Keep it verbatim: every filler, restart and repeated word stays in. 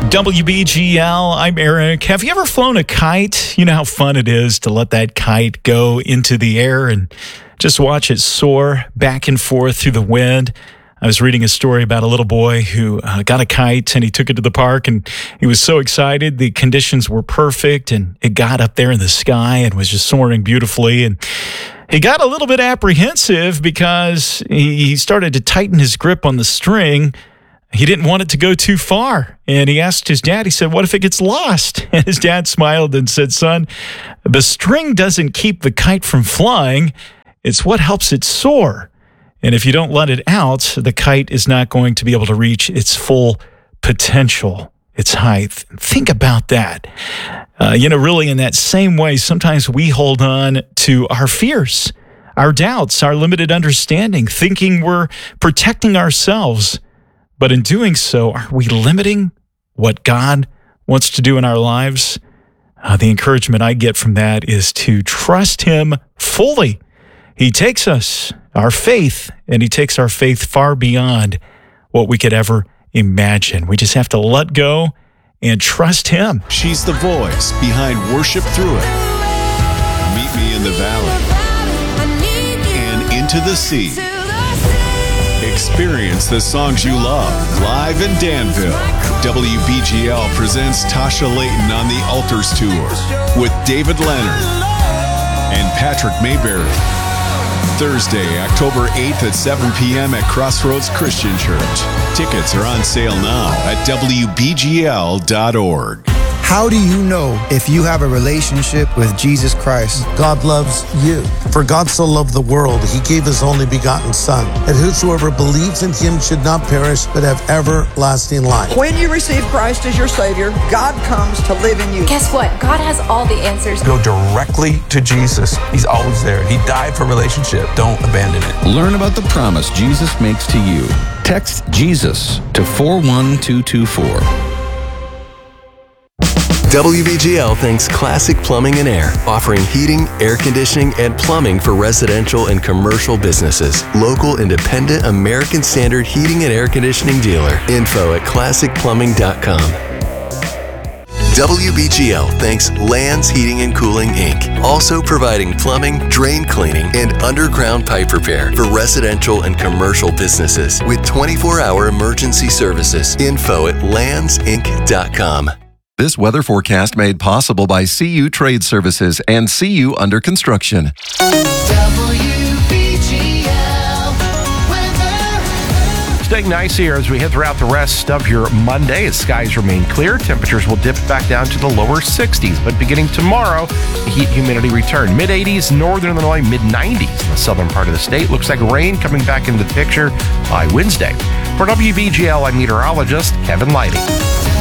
W B G L, I'm Eric. Have you ever flown a kite? You know how fun it is to let that kite go into the air and just watch it soar back and forth through the wind. I was reading a story about a little boy who uh, got a kite and he took it to the park and he was so excited. The conditions were perfect and it got up there in the sky and was just soaring beautifully. And he got a little bit apprehensive because he started to tighten his grip on the string. He didn't want it to go too far. And he asked his dad, he said, what if it gets lost? And his dad smiled and said, son, the string doesn't keep the kite from flying. It's what helps it soar. And if you don't let it out, the kite is not going to be able to reach its full potential, its height. Think about that. Uh, you know, really in that same way, sometimes we hold on to our fears, our doubts, our limited understanding, thinking we're protecting ourselves. But in doing so, are we limiting what God wants to do in our lives? Uh, the encouragement I get from that is to trust Him fully. He takes us, our faith, and He takes our faith far beyond what we could ever imagine. We just have to let go and trust Him. She's the voice behind Worship Through It, Meet Me in the Valley, and Into the Sea. Experience the songs you love live in Danville. W B G L presents Tasha Layton on the Altars Tour with David Leonard and Patrick Mayberry. Thursday, October eighth at seven p.m. at Crossroads Christian Church. Tickets are on sale now at W B G L dot org. How do you know if you have a relationship with Jesus Christ? God loves you. For God so loved the world, He gave His only begotten Son, that whosoever believes in Him should not perish, but have everlasting life. When you receive Christ as your Savior, God comes to live in you. Guess what? God has all the answers. Go directly to Jesus. He's always there. He died for relationship. Don't abandon it. Learn about the promise Jesus makes to you. Text Jesus to four one two two four. W B G L thanks Classic Plumbing and Air, offering heating, air conditioning, and plumbing for residential and commercial businesses. Local independent American Standard heating and air conditioning dealer. Info at classic plumbing dot com. W B G L thanks Lands Heating and Cooling, Incorporated, also providing plumbing, drain cleaning, and underground pipe repair for residential and commercial businesses with twenty-four hour emergency services. Info at lands inc dot com. This weather forecast made possible by C U Trade Services and C U Under Construction. W B G L weather. Staying nice here as we head throughout the rest of your Monday. As skies remain clear, temperatures will dip back down to the lower sixties. But beginning tomorrow, the heat humidity return. mid eighties, northern Illinois, mid nineties in the southern part of the state. Looks like rain coming back into the picture by Wednesday. For W B G L, I'm meteorologist Kevin Lighting.